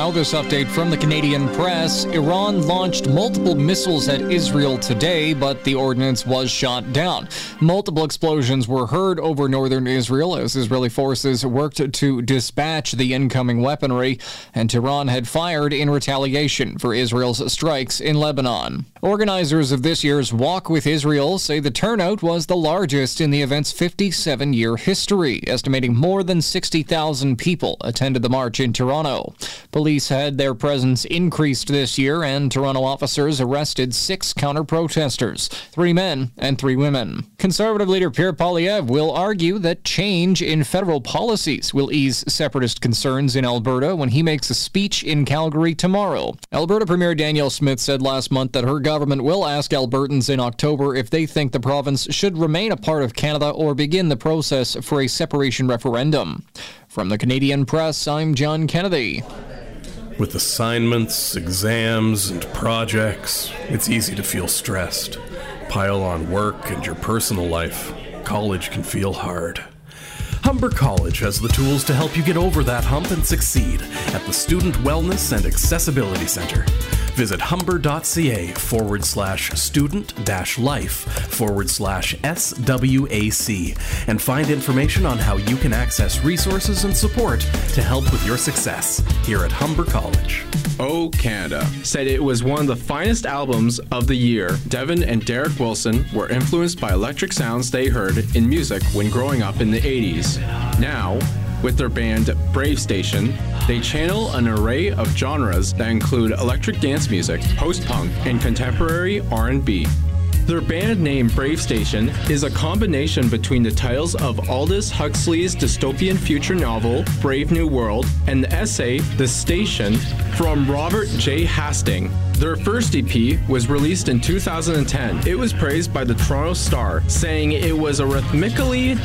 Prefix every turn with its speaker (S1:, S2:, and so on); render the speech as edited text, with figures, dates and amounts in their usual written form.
S1: Now, this update from the Canadian press. Iran launched multiple missiles at Israel today, but the ordnance was shot down. Multiple explosions were heard over northern Israel as Israeli forces worked to dispatch the incoming weaponry, and Tehran had fired in retaliation for Israel's strikes in Lebanon. Organizers of this year's Walk with Israel say the turnout was the largest in the event's 57-year history, estimating more than 60,000 people attended the march in Toronto. Police had their presence increased this year, and Toronto officers arrested 6 counter-protesters, 3 men and 3 women. Conservative leader Pierre Poilievre will argue that change in federal policies will ease separatist concerns in Alberta when he makes a speech in Calgary tomorrow. Alberta Premier Danielle Smith said last month that her government will ask Albertans in October if they think the province should remain a part of Canada or begin the process for a separation referendum. From the Canadian press, I'm John Kennedy.
S2: With assignments, exams, and projects, it's easy to feel stressed. Pile on work and your personal life. College can feel hard. Humber College has the tools to help you get over that hump and succeed at the Student Wellness and Accessibility Center. Visit humber.ca/student-life/SWAC and find information on how you can access resources and support to help with your success here at Humber College.
S3: O Canada said it was one of the finest albums of the year. Devin and Derek Wilson were influenced by electric sounds they heard in music when growing up in the 80s. Now, with their band Brave Station, they channel an array of genres that include electric dance music, post-punk, and contemporary R&B. Their band name Brave Station is a combination between the titles of Aldous Huxley's dystopian future novel Brave New World and the essay The Station from Robert J. Hastings. Their first EP was released in 2010. It was praised by the Toronto Star, saying it was a rhythmically